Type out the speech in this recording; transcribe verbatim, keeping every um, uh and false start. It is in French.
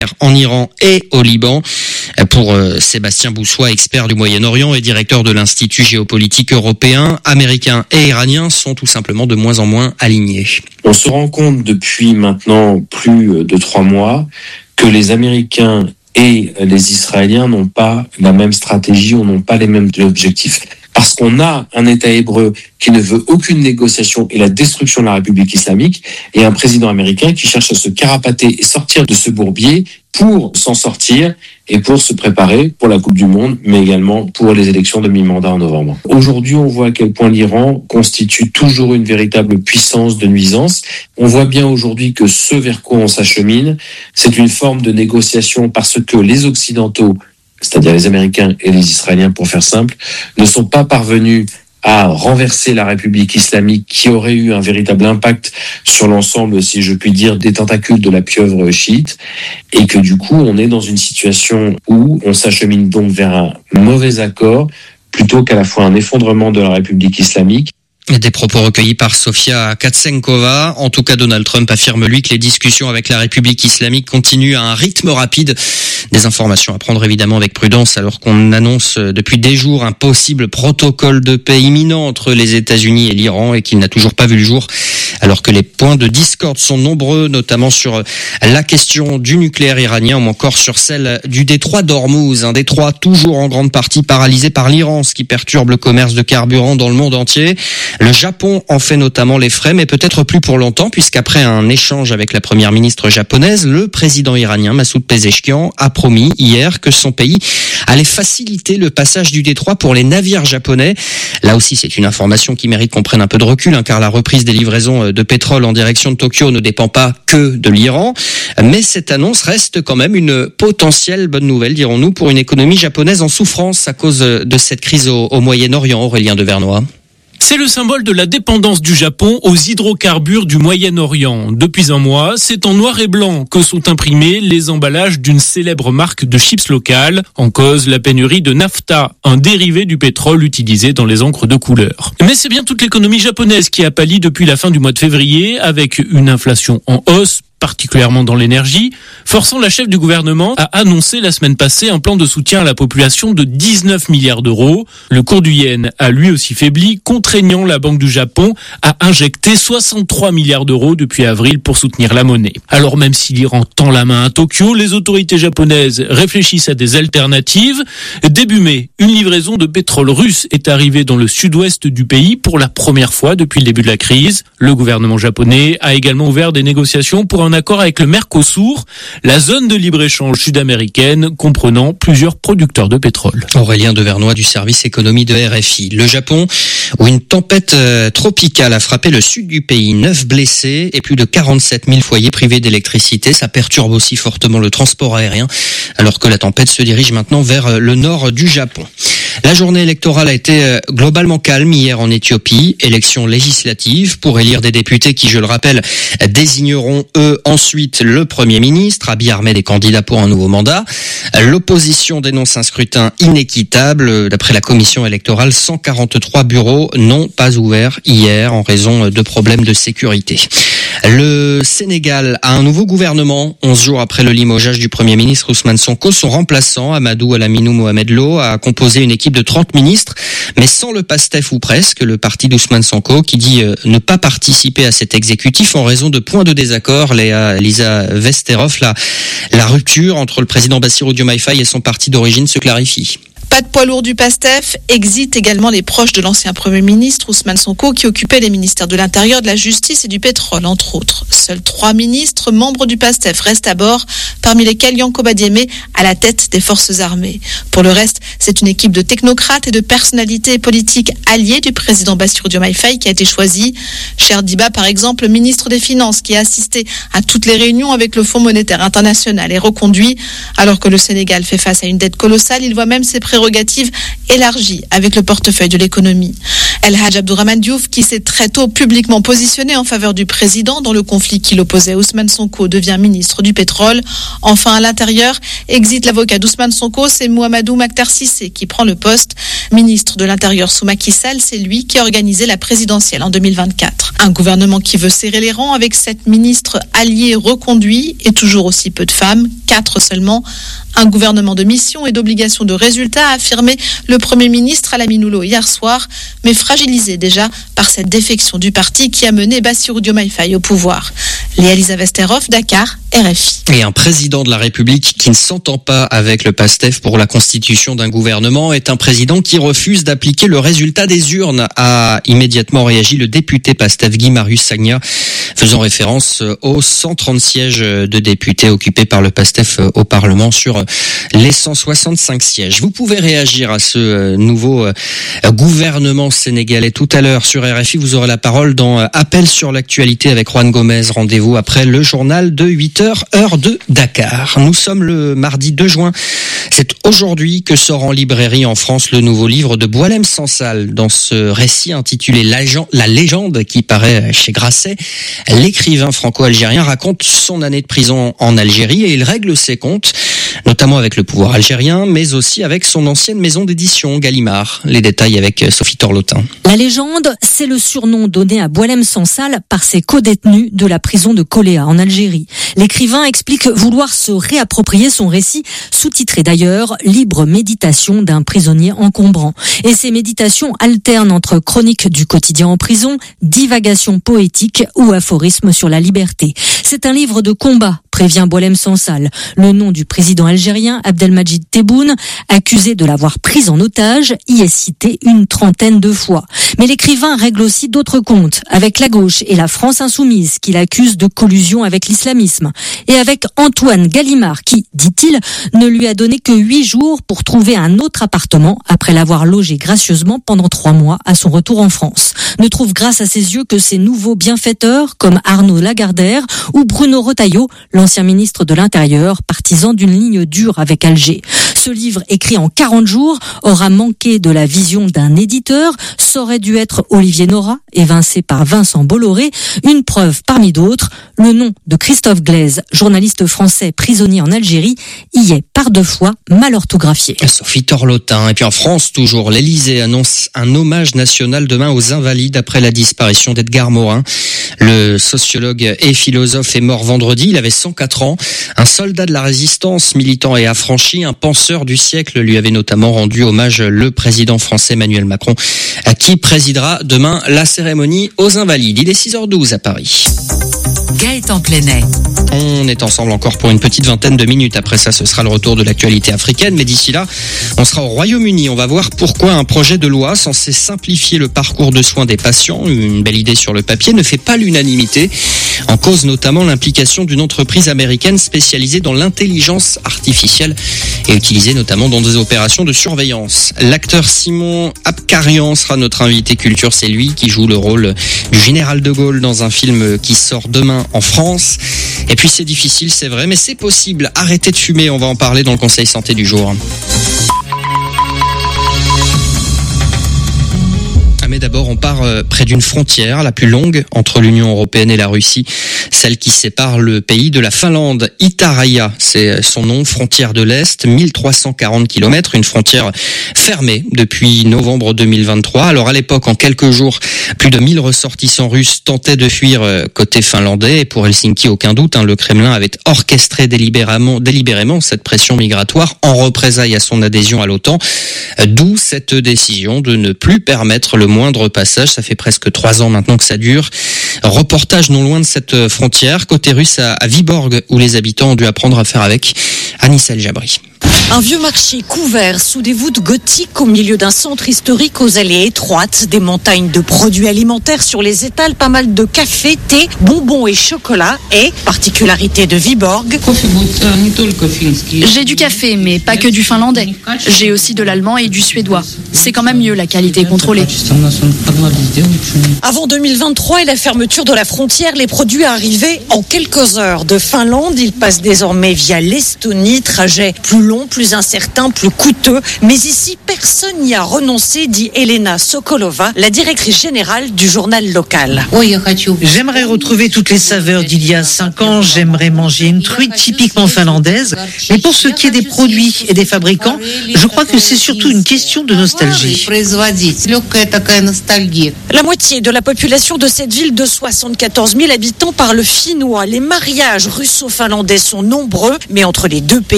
en Iran et au Liban. Pour Sébastien Boussois, expert du Moyen-Orient et directeur de l'Institut géopolitique européen, Américains et Iraniens sont tout simplement de moins en moins alignés. On se rend compte depuis maintenant plus de trois mois que les Américains et les Israéliens n'ont pas la même stratégie ou n'ont pas les mêmes objectifs. Parce qu'on a un État hébreu qui ne veut aucune négociation et la destruction de la République islamique, et un président américain qui cherche à se carapater et sortir de ce bourbier pour s'en sortir et pour se préparer pour la Coupe du Monde, mais également pour les élections de mi-mandat en novembre. Aujourd'hui, on voit à quel point l'Iran constitue toujours une véritable puissance de nuisance. On voit bien aujourd'hui que ce vers quoi on s'achemine, c'est une forme de négociation parce que les Occidentaux, c'est-à-dire les Américains et les Israéliens, pour faire simple, ne sont pas parvenus à renverser la République islamique qui aurait eu un véritable impact sur l'ensemble, si je puis dire, des tentacules de la pieuvre chiite, et que du coup, on est dans une situation où on s'achemine donc vers un mauvais accord, plutôt qu'à la fois un effondrement de la République islamique. Des propos recueillis par Sofia Katsenkova. En tout cas, Donald Trump affirme, lui, que les discussions avec la République islamique continuent à un rythme rapide. Des informations à prendre évidemment avec prudence alors qu'on annonce depuis des jours un possible protocole de paix imminent entre les États-Unis et l'Iran et qu'il n'a toujours pas vu le jour. Alors que les points de discorde sont nombreux, notamment sur la question du nucléaire iranien ou encore sur celle du détroit d'Ormuz. Un détroit toujours en grande partie paralysé par l'Iran, ce qui perturbe le commerce de carburant dans le monde entier. Le Japon en fait notamment les frais, mais peut-être plus pour longtemps, puisqu'après un échange avec la première ministre japonaise, le président iranien Massoud Pezeshkian a promis hier que son pays allait faciliter le passage du détroit pour les navires japonais. Là aussi, c'est une information qui mérite qu'on prenne un peu de recul, hein, car la reprise des livraisons de pétrole en direction de Tokyo ne dépend pas que de l'Iran. Mais cette annonce reste quand même une potentielle bonne nouvelle, dirons-nous, pour une économie japonaise en souffrance à cause de cette crise au, au Moyen-Orient. Aurélien Devernois. C'est le symbole de la dépendance du Japon aux hydrocarbures du Moyen-Orient. Depuis un mois, c'est en noir et blanc que sont imprimés les emballages d'une célèbre marque de chips locale. En cause, la pénurie de naphtha, un dérivé du pétrole utilisé dans les encres de couleur. Mais c'est bien toute l'économie japonaise qui a pâli depuis la fin du mois de février, avec une inflation en hausse, particulièrement dans l'énergie, forçant la chef du gouvernement à annoncer la semaine passée un plan de soutien à la population de dix-neuf milliards d'euros. Le cours du yen a lui aussi faibli, contraignant la Banque du Japon à injecter soixante-trois milliards d'euros depuis avril pour soutenir la monnaie. Alors même si l'Iran tend la main à Tokyo, les autorités japonaises réfléchissent à des alternatives. Début mai, une livraison de pétrole russe est arrivée dans le sud-ouest du pays pour la première fois depuis le début de la crise. Le gouvernement japonais a également ouvert des négociations pour un accord avec le Mercosur, la zone de libre-échange sud-américaine comprenant plusieurs producteurs de pétrole. Aurélien Devernois du service économie de R F I. Le Japon, où une tempête tropicale a frappé le sud du pays, neuf blessés et plus de quarante-sept mille foyers privés d'électricité. Ça perturbe aussi fortement le transport aérien, alors que la tempête se dirige maintenant vers le nord du Japon. La journée électorale a été globalement calme hier en Éthiopie. Élection législative pour élire des députés qui, je le rappelle, désigneront eux ensuite le Premier ministre. Abiy Ahmed est candidat pour un nouveau mandat. L'opposition dénonce un scrutin inéquitable. D'après la commission électorale, cent quarante-trois bureaux n'ont pas ouvert hier en raison de problèmes de sécurité. Le Sénégal a un nouveau gouvernement. onze jours après le limogeage du Premier ministre Ousmane Sonko, son remplaçant, Amadou Alaminou Mohamed Lo, a composé une équipe de trente ministres, mais sans le PASTEF ou presque, le parti d'Ousmane Sonko, qui dit euh, ne pas participer à cet exécutif en raison de points de désaccord. Léa Lisa Vesterov, la, la rupture entre le président Bassirou Diomaye Faye et son parti d'origine se clarifie. Pas de poids lourd du PASTEF, exit également les proches de l'ancien Premier ministre Ousmane Sonko qui occupait les ministères de l'Intérieur, de la Justice et du Pétrole, entre autres. Seuls trois ministres membres du PASTEF restent à bord, parmi lesquels Yankoba Diémé à la tête des forces armées. Pour le reste, c'est une équipe de technocrates et de personnalités politiques alliées du président Bassirou Diomaye Faye qui a été choisie. Cher Diba, par exemple, ministre des Finances, qui a assisté à toutes les réunions avec le Fonds monétaire international, est reconduit. Alors que le Sénégal fait face à une dette colossale, il voit même ses prérogatives élargie avec le portefeuille de l'économie. El Hadj Abdourahmane Diouf, qui s'est très tôt publiquement positionné en faveur du président dans le conflit qui l'opposait, Ousmane Sonko devient ministre du pétrole. Enfin, à l'intérieur, exit l'avocat d'Ousmane Sonko, c'est Mouhamadou Makhtar Cissé qui prend le poste. Ministre de l'Intérieur sous Macky Sall, c'est lui qui a organisé la présidentielle en deux mille vingt-quatre. Un gouvernement qui veut serrer les rangs avec sept ministres alliés reconduits et toujours aussi peu de femmes, quatre seulement. Un gouvernement de mission et d'obligation de résultat, a affirmé le Premier ministre Alamine Oulou hier soir, mais fragilisé déjà par cette défection du parti qui a mené Bassirou Diomaye Faye au pouvoir. Léa Elisabeth Terhoff, Dakar, R F I. Et un président de la République qui ne s'entend pas avec le PASTEF pour la constitution d'un gouvernement est un président qui refuse d'appliquer le résultat des urnes, a immédiatement réagi le député PASTEF Guy Marius Sagna, faisant référence aux cent trente sièges de députés occupés par le PASTEF au Parlement sur les cent soixante-cinq sièges. Vous pouvez réagir à ce nouveau gouvernement sénégalais tout à l'heure sur R F I. Vous aurez la parole dans Appel sur l'actualité avec Juan Gomez. Rendez-vous après le journal de huit heures, heure de Dakar. Nous sommes le mardi deux juin. C'est aujourd'hui que sort en librairie en France le nouveau livre de Boualem Sansal. Dans ce récit intitulé La légende qui paraît chez Grasset, l'écrivain franco-algérien raconte son année de prison en Algérie et il règle ses comptes, notamment avec le pouvoir algérien, mais aussi avec son ancienne maison d'édition, Gallimard. Les détails avec Sophie Torlotin. La légende, c'est le surnom donné à Boualem Sansal par ses codétenus de la prison de Koléa en Algérie. L'écrivain explique vouloir se réapproprier son récit, sous-titré d'ailleurs « Libre méditation d'un prisonnier encombrant ». Et ces méditations alternent entre chroniques du quotidien en prison, divagations poétiques ou aphorismes sur la liberté. C'est un livre de combat, prévient Boualem Sansal. Le nom du président algérien Abdelmadjid Tebboune, accusé de l'avoir pris en otage, y est cité une trentaine de fois. Mais l'écrivain règle aussi d'autres comptes, avec la gauche et la France insoumise, qu'il accuse de collusion avec l'islamisme, et avec Antoine Gallimard, qui, dit-il, ne lui a donné que huit jours pour trouver un autre appartement après l'avoir logé gracieusement pendant trois mois à son retour en France. Ne trouve grâce à ses yeux que ses nouveaux bienfaiteurs, comme Arnaud Lagardère ou Bruno Retailleau, l'ancien ministre de l'Intérieur, partisan d'une ligne dure avec Alger. Ce livre, écrit en quarante jours, aura manqué de la vision d'un éditeur. Ça aurait dû être Olivier Nora, évincé par Vincent Bolloré. Une preuve parmi d'autres, le nom de Christophe Glaise, journaliste français prisonnier en Algérie, y est par deux fois mal orthographié. Sophie Torlotin. Et puis en France, toujours, l'Élysée annonce un hommage national demain aux Invalides après la disparition d'Edgar Morin. Le sociologue et philosophe est mort vendredi. Il avait cent quatre ans. Un soldat de la résistance, militant et affranchi, un penseur du siècle, lui avait notamment rendu hommage le président français Emmanuel Macron, à qui présidera demain la cérémonie aux Invalides. Il est six heures douze à Paris. Gaëtan Plenet. On est ensemble encore pour une petite vingtaine de minutes. Après ça, ce sera le retour de l'actualité africaine. Mais d'ici là, on sera au Royaume-Uni. On va voir pourquoi un projet de loi censé simplifier le parcours de soins des patients, une belle idée sur le papier, ne fait pas l'unanimité. En cause notamment l'implication d'une entreprise américaine spécialisée dans l'intelligence artificielle et utilisée notamment dans des opérations de surveillance. L'acteur Simon Abkarian sera notre invité culture. C'est lui qui joue le rôle du général de Gaulle dans un film qui sort demain en France. Et puis c'est difficile, c'est vrai, mais c'est possible. Arrêtez de fumer, on va en parler dans le Conseil Santé du jour. Mais d'abord, on part près d'une frontière, la plus longue entre l'Union européenne et la Russie, celle qui sépare le pays de la Finlande. Itäraja, c'est son nom, frontière de l'Est, mille trois cent quarante kilomètres, une frontière fermée depuis novembre deux mille vingt-trois. Alors à l'époque, en quelques jours, plus de mille ressortissants russes tentaient de fuir côté finlandais. Et pour Helsinki, aucun doute, hein, le Kremlin avait orchestré délibérément, délibérément cette pression migratoire en représailles à son adhésion à l'OTAN. D'où cette décision de ne plus permettre le moindre passage. Ça fait presque trois ans maintenant que ça dure. Reportage non loin de cette frontière, côté russe à Viborg, où les habitants ont dû apprendre à faire avec. Anissa El Jabri. Un vieux marché couvert sous des voûtes gothiques au milieu d'un centre historique aux allées étroites, des montagnes de produits alimentaires sur les étals, pas mal de café, thé, bonbons et chocolat et, particularité de Viborg, j'ai du café, mais pas que du finlandais. J'ai aussi de l'allemand et du suédois. C'est quand même mieux, la qualité est contrôlée. Avant deux mille vingt-trois et la fermeture de la frontière, les produits arrivaient arrivé en quelques heures de Finlande. Il passe désormais via l'Estonie. Trajet plus long, plus incertain, plus coûteux. Mais ici, personne n'y a renoncé, dit Elena Sokolova, la directrice générale du journal local. J'aimerais retrouver toutes les saveurs d'il y a cinq ans. J'aimerais manger une truite typiquement finlandaise. Mais pour ce qui est des produits et des fabricants, je crois que c'est surtout une question de nostalgie. La moitié de la population de cette ville de soixante-quatorze mille habitants parle finnois. Les mariages russo-finlandais sont nombreux, mais entre les deux pays,